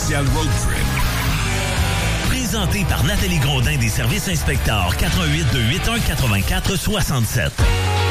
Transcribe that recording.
spécial road trip. Présenté par Nathalie Grondin des services inspecteurs. 88 281 84 67.